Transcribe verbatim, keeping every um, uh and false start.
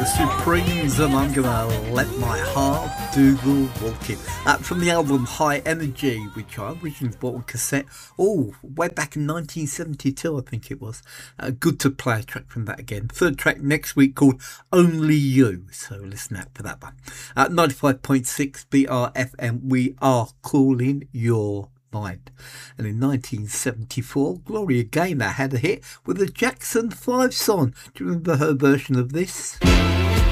Supremes, and I'm gonna let my heart do the walking. Uh, from the album High Energy, which I originally bought on cassette, oh, way back in nineteen seventy-two, I think it was. Uh, good to play a track from that again. Third track next week called Only You, so listen out for that one. Uh, ninety-five point six B R F M, we are calling your mind. And in nineteen seventy-four, Gloria Gaynor had a hit with the Jackson five song. Do you remember her version of this?